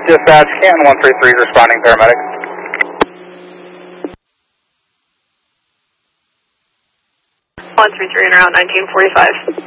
Dispatch, Canton 133 responding paramedic. 133 and around 1945.